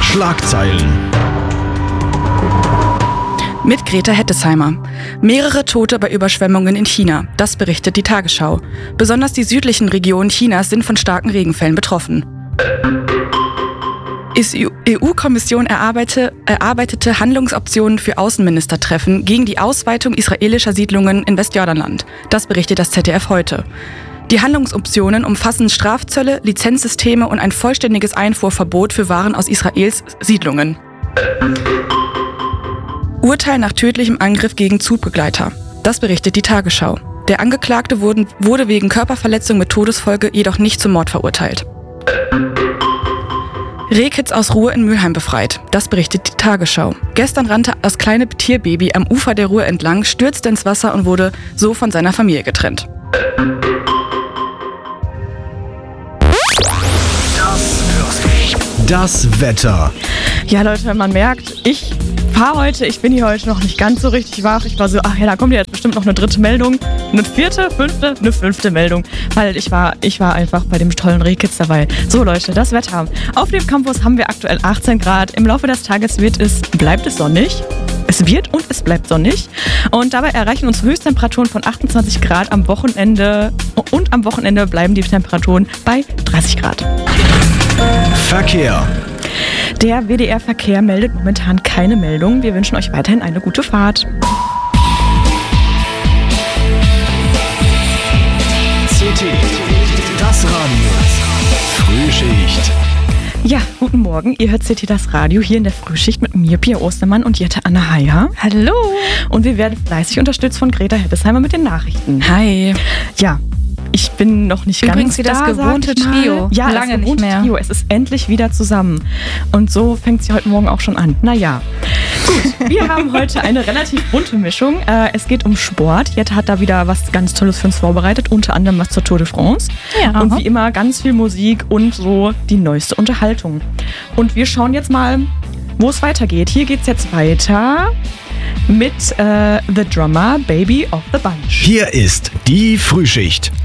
Schlagzeilen. Mit Greta Hettesheimer. Mehrere Tote bei Überschwemmungen in China. Das berichtet die Tagesschau. Besonders die südlichen Regionen Chinas sind von starken Regenfällen betroffen. Die EU-Kommission erarbeitete Handlungsoptionen für Außenministertreffen gegen die Ausweitung israelischer Siedlungen in Westjordanland. Das berichtet das ZDF heute. Die Handlungsoptionen umfassen Strafzölle, Lizenzsysteme und ein vollständiges Einfuhrverbot für Waren aus Israels Siedlungen. Urteil nach tödlichem Angriff gegen Zugbegleiter. Das berichtet die Tagesschau. Der Angeklagte wurde wegen Körperverletzung mit Todesfolge jedoch nicht zum Mord verurteilt. Rehkitz aus Ruhr in Mülheim befreit. Das berichtet die Tagesschau. Gestern rannte das kleine Tierbaby am Ufer der Ruhr entlang, stürzte ins Wasser und wurde so von seiner Familie getrennt. Das Wetter. Ja, Leute, man merkt, ich bin hier heute noch nicht ganz so richtig wach. Ich war so, ach ja, da kommt ja jetzt bestimmt noch eine dritte Meldung, eine vierte, eine fünfte Meldung, weil ich war einfach bei dem tollen Rehkitz dabei. So Leute, das Wetter. Auf dem Campus haben wir aktuell 18 Grad. Im Laufe des Tages bleibt es sonnig. Es wird und es bleibt sonnig. Und dabei erreichen uns Höchsttemperaturen von 28 Grad am Wochenende. Und am Wochenende bleiben die Temperaturen bei 30 Grad. Verkehr. Der WDR-Verkehr meldet momentan keine Meldung. Wir wünschen euch weiterhin eine gute Fahrt. CT, das Radio. Frühschicht. Ja, guten Morgen. Ihr hört CT das Radio hier in der Frühschicht mit mir, Pia Ostermann und Jette Anne Heyer. Hallo. Und wir werden fleißig unterstützt von Greta Hettesheimer mit den Nachrichten. Hi. Ja. Ich bin noch nicht übrigens ganz wie das gewohnte Trio. Ja, lange das gewohnte nicht mehr. Trio. Es ist endlich wieder zusammen. Und so fängt sie heute Morgen auch schon an. Naja. Gut, wir haben heute eine relativ bunte Mischung. Es geht um Sport. Jette hat da wieder was ganz Tolles für uns vorbereitet. Unter anderem was zur Tour de France. Ja. Und wie immer ganz viel Musik und so die neueste Unterhaltung. Und wir schauen jetzt mal, wo es weitergeht. Hier geht's jetzt weiter mit The Drummer, Baby of the Bunch. Hier ist die Frühschicht.